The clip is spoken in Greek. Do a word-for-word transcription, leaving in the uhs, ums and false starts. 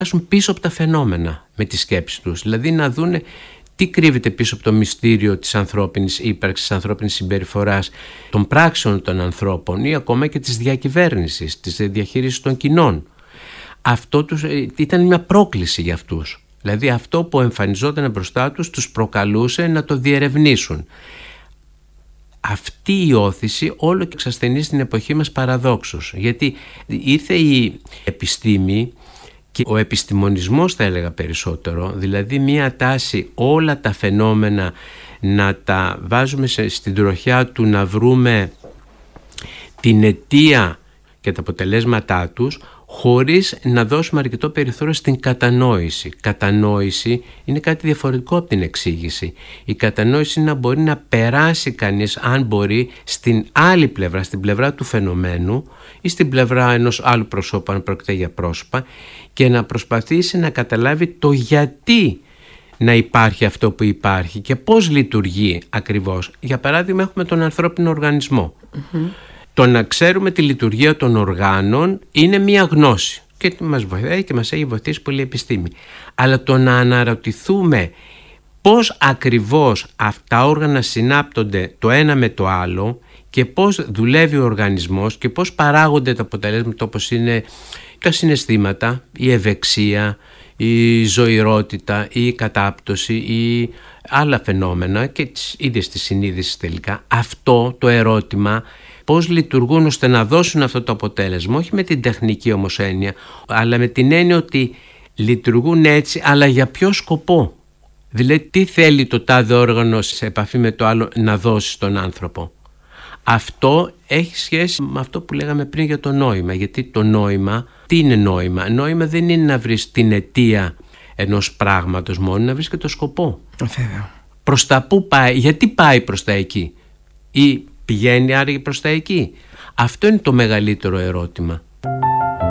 πίσω από τα φαινόμενα με τη σκέψη τους. Δηλαδή να δούνε τι κρύβεται πίσω από το μυστήριο της ανθρώπινης ύπαρξης, της ανθρώπινης συμπεριφοράς, των πράξεων των ανθρώπων ή ακόμα και της διακυβέρνησης, της διαχείρισης των κοινών. Αυτό τους, ήταν μια πρόκληση για αυτούς. Δηλαδή αυτό που εμφανιζόταν μπροστά τους τους προκαλούσε να το διερευνήσουν. Αυτή η όθηση όλο και εξασθενεί στην εποχή μας παραδόξως, γιατί ήρθε η επιστήμη και ο επιστημονισμός, θα έλεγα περισσότερο, δηλαδή μια τάση όλα τα φαινόμενα να τα βάζουμε στην τροχιά του, να βρούμε την αιτία και τα αποτελέσματά τους, χωρίς να δώσουμε αρκετό περιθώριο στην κατανόηση. Κατανόηση είναι κάτι διαφορετικό από την εξήγηση. Η κατανόηση είναι να μπορεί να περάσει κανείς, αν μπορεί, στην άλλη πλευρά, στην πλευρά του φαινομένου ή στην πλευρά ενός άλλου προσώπου, αν πρόκειται για πρόσωπα, και να προσπαθήσει να καταλάβει το γιατί να υπάρχει αυτό που υπάρχει και πώς λειτουργεί ακριβώς. Για παράδειγμα, έχουμε τον ανθρώπινο οργανισμό. Mm-hmm. Το να ξέρουμε τη λειτουργία των οργάνων είναι μία γνώση και μας βοηθάει και μας έχει βοηθήσει πολύ η επιστήμη. Αλλά το να αναρωτηθούμε πώς ακριβώς αυτά τα όργανα συνάπτονται το ένα με το άλλο και πώς δουλεύει ο οργανισμός και πώς παράγονται τα αποτελέσματα, όπως είναι τα συναισθήματα, η ευεξία, η ζωηρότητα, η κατάπτωση ή άλλα φαινόμενα και τις ίδιες τις συνείδησης τελικά. Αυτό το ερώτημα, πώς λειτουργούν ώστε να δώσουν αυτό το αποτέλεσμα, όχι με την τεχνική όμως έννοια, αλλά με την έννοια ότι λειτουργούν έτσι, αλλά για ποιο σκοπό. Δηλαδή τι θέλει το τάδε όργανο σε επαφή με το άλλο να δώσει στον άνθρωπο. Αυτό έχει σχέση με αυτό που λέγαμε πριν για το νόημα. Γιατί το νόημα, τι είναι νόημα? Νόημα δεν είναι να βρεις την αιτία ενός πράγματος μόνο, να βρεις και το σκοπό. Βέβαια. Προς τα πού πάει, γιατί πάει προς τα εκεί ή πηγαίνει άραγε προς τα εκεί. Αυτό είναι το μεγαλύτερο ερώτημα.